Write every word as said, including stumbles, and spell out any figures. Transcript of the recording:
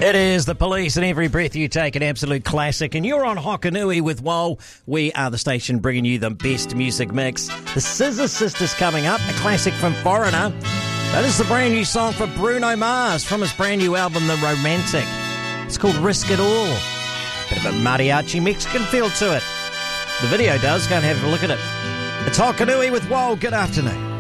It is The Police and Every Breath You Take, an absolute classic. And you're on Hokanui with Woel. We are the station bringing you the best music mix. The Scissor Sisters coming up, a classic from Foreigner. That is the brand new song for Bruno Mars from his brand new album, The Romantic. It's called Risk It All. Bit of a mariachi Mexican feel to it. The video does. Go and have a look at it. It's Hokanui with Woel. Good afternoon.